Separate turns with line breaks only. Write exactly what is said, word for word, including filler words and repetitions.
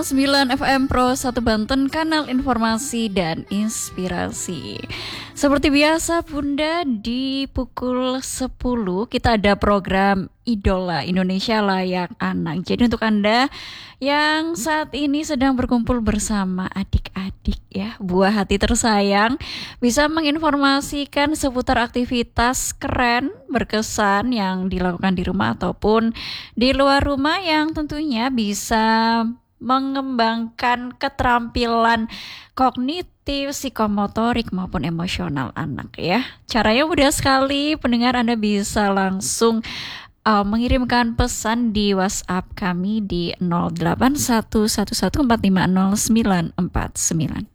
sembilan F M Pro satu Banten, kanal informasi dan inspirasi. Seperti biasa Bunda, di pukul sepuluh kita ada program Idola Indonesia Layak Anak. Jadi untuk Anda yang saat ini sedang berkumpul bersama adik-adik ya, buah hati tersayang, bisa menginformasikan seputar aktivitas keren, berkesan yang dilakukan di rumah ataupun di luar rumah yang tentunya bisa mengembangkan keterampilan kognitif, psikomotorik maupun emosional anak ya. Caranya mudah sekali, pendengar Anda bisa langsung uh, mengirimkan pesan di WhatsApp kami di nol delapan satu satu satu empat lima nol sembilan empat sembilan.